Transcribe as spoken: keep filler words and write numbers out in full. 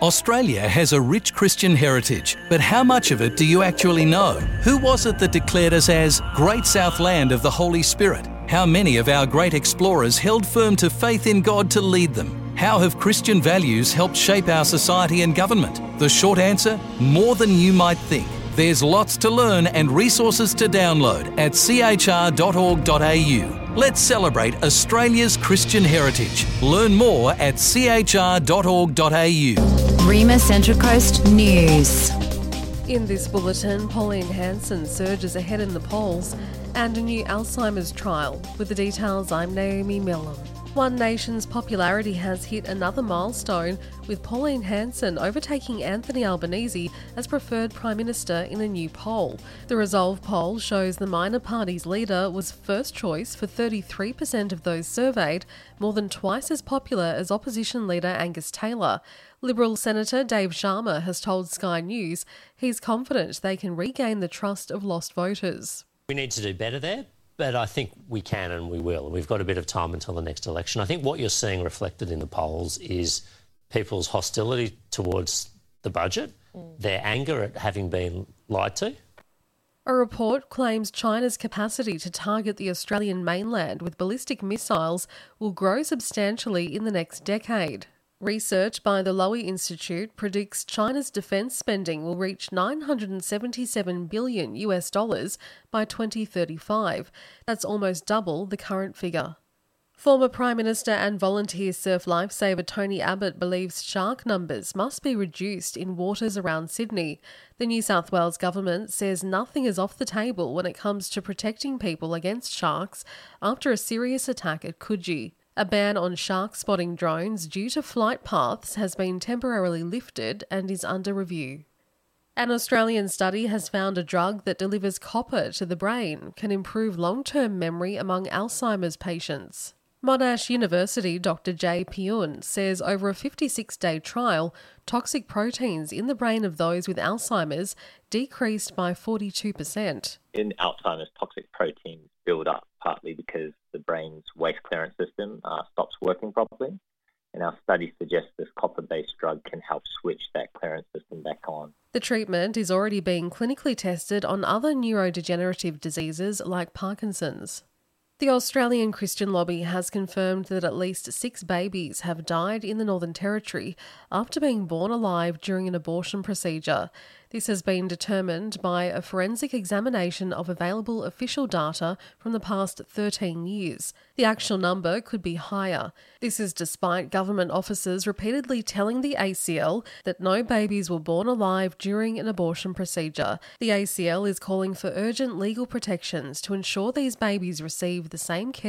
Australia has a rich Christian heritage, but how much of it do you actually know? Who was it that declared us as Great South Land of the Holy Spirit? How many of our great explorers held firm to faith in God to lead them? How have Christian values helped shape our society and government? The short answer, more than you might think. There's lots to learn and resources to download at c h r dot org dot a u. Let's celebrate Australia's Christian heritage. Learn more at c h r dot org dot a u. Rima Central Coast News. In this bulletin, Pauline Hanson surges ahead in the polls and a new Alzheimer's trial. With the details, I'm Naomi Millam. One Nation's popularity has hit another milestone, with Pauline Hanson overtaking Anthony Albanese as preferred Prime Minister in a new poll. The Resolve poll shows the minor party's leader was first choice for thirty-three percent of those surveyed, more than twice as popular as opposition leader Angus Taylor. Liberal Senator Dave Sharma has told Sky News he's confident they can regain the trust of lost voters. We need to do better there. But I think we can and we will. We've got a bit of time until the next election. I think what you're seeing reflected in the polls is people's hostility towards the budget, mm. their anger at having been lied to. A report claims China's capacity to target the Australian mainland with ballistic missiles will grow substantially in the next decade. Research by the Lowy Institute predicts China's defence spending will reach nine hundred seventy-seven billion U S dollars by twenty thirty-five. That's almost double the current figure. Former Prime Minister and volunteer surf lifesaver Tony Abbott believes shark numbers must be reduced in waters around Sydney. The New South Wales government says nothing is off the table when it comes to protecting people against sharks after a serious attack at Coogee. A ban on shark spotting drones due to flight paths has been temporarily lifted and is under review. An Australian study has found a drug that delivers copper to the brain can improve long-term memory among Alzheimer's patients. Monash University Doctor Jay Piyun says over a fifty-six day trial, toxic proteins in the brain of those with Alzheimer's decreased by forty-two percent. In Alzheimer's, toxic proteins build up partly because the brain's waste clearance system uh, stops working properly. And our study suggests this copper-based drug can help switch that clearance system back on. The treatment is already being clinically tested on other neurodegenerative diseases like Parkinson's. The Australian Christian Lobby has confirmed that at least six babies have died in the Northern Territory after being born alive during an abortion procedure. This has been determined by a forensic examination of available official data from the past thirteen years. The actual number could be higher. This is despite government officers repeatedly telling the A C L that no babies were born alive during an abortion procedure. The A C L is calling for urgent legal protections to ensure these babies receive the same care